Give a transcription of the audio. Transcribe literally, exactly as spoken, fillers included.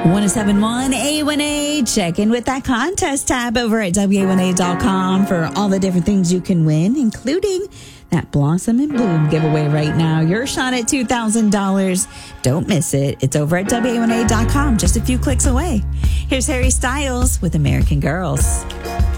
one oh seven point one A one A. Check in with that contest tab over at W A one A dot com for all the different things you can win, including that Blossom and Bloom giveaway right now. Your shot at two thousand dollars. Don't miss it. It's over at W A one A dot com, just a few clicks away. Here's Harry Styles with American Girls.